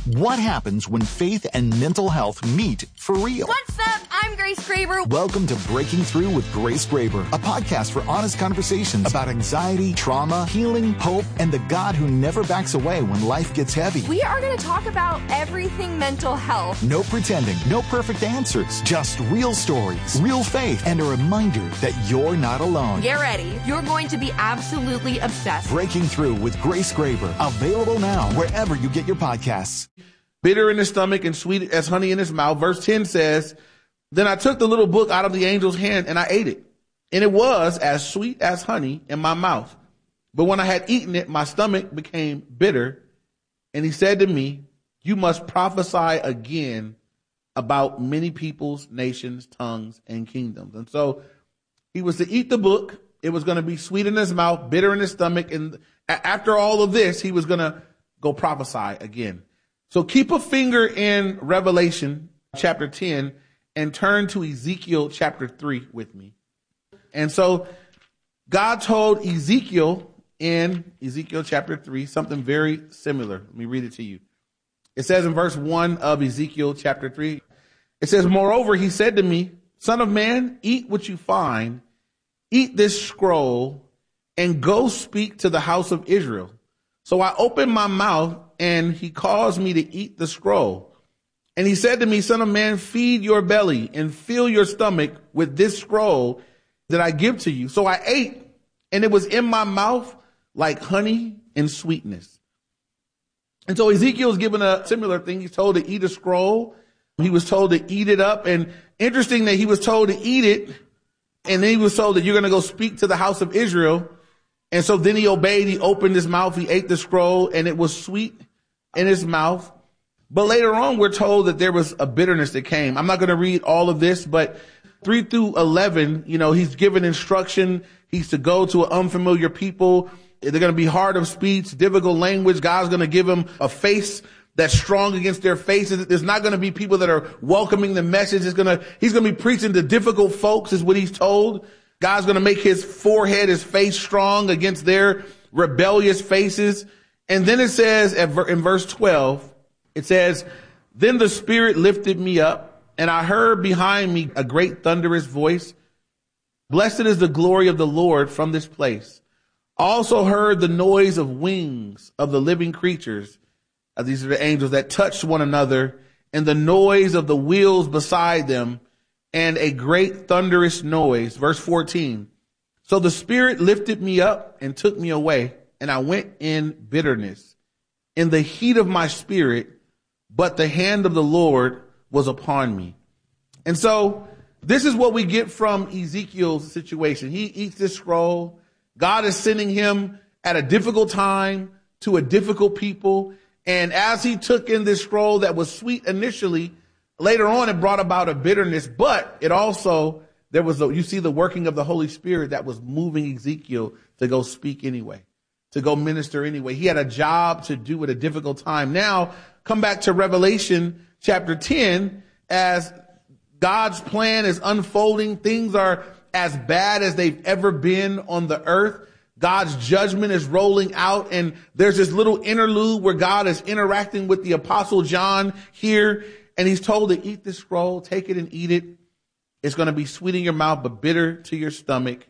What happens when faith and mental health meet for real? What's up? I'm Grace Graber. Welcome to Breaking Through with Grace Graber, a podcast for honest conversations about anxiety, trauma, healing, hope, and the God who never backs away when life gets heavy. We are going to talk about everything mental health. No pretending, no perfect answers, just real stories, real faith, and a reminder that you're not alone. Get ready. You're going to be absolutely obsessed. Breaking Through with Grace Graber, available now wherever you get your podcasts. Bitter in his stomach and sweet as honey in his mouth. Verse 10 says, then I took the little book out of the angel's hand and I ate it. And it was as sweet as honey in my mouth. But when I had eaten it, my stomach became bitter. And he said to me, you must prophesy again about many peoples, nations, tongues, and kingdoms. And so he was to eat the book. It was going to be sweet in his mouth, bitter in his stomach. And after all of this, he was going to go prophesy again. So keep a finger in Revelation chapter 10 and turn to Ezekiel chapter 3 with me. And so God told Ezekiel in Ezekiel chapter 3 something very similar. Let me read it to you. It says in verse 1 of Ezekiel chapter 3, it says, moreover, he said to me, son of man, eat what you find, eat this scroll, and go speak to the house of Israel. So I opened my mouth, and he caused me to eat the scroll. And he said to me, son of man, feed your belly and fill your stomach with this scroll that I give to you. So I ate, and it was in my mouth like honey and sweetness. And so Ezekiel is given a similar thing. He's told to eat a scroll. He was told to eat it up. And interesting that he was told to eat it, and then he was told that you're going to go speak to the house of Israel. And so then he obeyed, he opened his mouth, he ate the scroll, and it was sweet in his mouth. But later on, we're told that there was a bitterness that came. I'm not going to read all of this, but 3 through 11, he's given instruction. He's to go to an unfamiliar people. They're going to be hard of speech, difficult language. God's going to give him a face that's strong against their faces. There's not going to be people that are welcoming the message. He's going to be preaching to difficult folks is what he's told. God's going to make his forehead, his face strong against their rebellious faces. And then it says in verse 12, it says, then the Spirit lifted me up and I heard behind me a great thunderous voice. Blessed is the glory of the Lord from this place. I also heard the noise of wings of the living creatures. These are the angels that touched one another, and the noise of the wheels beside them, and a great thunderous noise. Verse 14. So the Spirit lifted me up and took me away, and I went in bitterness, in the heat of my spirit, but the hand of the Lord was upon me. And so this is what we get from Ezekiel's situation. He eats this scroll. God is sending him at a difficult time to a difficult people. And as he took in this scroll that was sweet initially, later on, it brought about a bitterness, but it also, you see the working of the Holy Spirit that was moving Ezekiel to go speak anyway, to go minister anyway. He had a job to do at a difficult time. Now, come back to Revelation chapter 10, as God's plan is unfolding. Things are as bad as they've ever been on the earth. God's judgment is rolling out, and there's this little interlude where God is interacting with the Apostle John here. And he's told to eat this scroll, take it and eat it. It's going to be sweet in your mouth, but bitter to your stomach.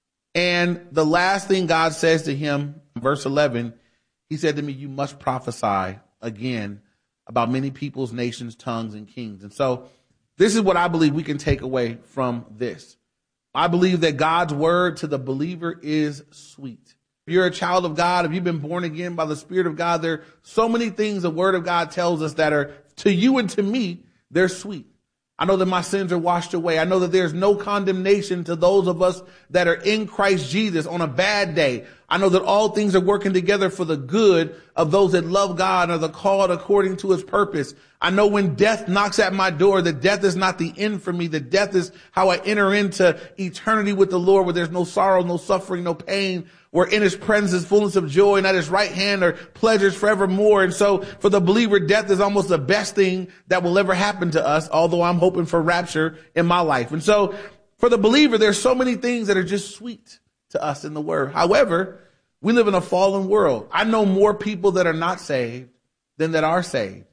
And the last thing God says to him, verse 11, he said to me, you must prophesy again about many peoples, nations, tongues, and kings. And so this is what I believe we can take away from this. I believe that God's word to the believer is sweet. If you're a child of God, if you've been born again by the Spirit of God, there are so many things the word of God tells us that are, to you and to me, they're sweet. I know that my sins are washed away. I know that there's no condemnation to those of us that are in Christ Jesus on a bad day. I know that all things are working together for the good of those that love God and are the called according to his purpose. I know when death knocks at my door, that death is not the end for me. That death is how I enter into eternity with the Lord, where there's no sorrow, no suffering, no pain, where in his presence is fullness of joy, and at his right hand are pleasures forevermore. And so for the believer, death is almost the best thing that will ever happen to us, although I'm hoping for rapture in my life. And so for the believer, there's so many things that are just sweet to us in the word. However, we live in a fallen world. I know more people that are not saved than that are saved.